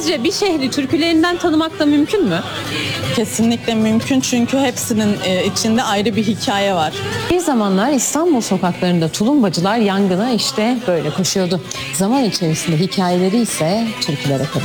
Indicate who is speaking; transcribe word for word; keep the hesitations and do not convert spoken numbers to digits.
Speaker 1: Sizce bir şehri türkülerinden tanımak da mümkün mü?
Speaker 2: Kesinlikle mümkün çünkü hepsinin e, içinde ayrı bir hikaye var.
Speaker 3: Bir zamanlar İstanbul sokaklarında tulumbacılar yangına işte böyle koşuyordu. Zaman içerisinde hikayeleri ise türkülere karıştı.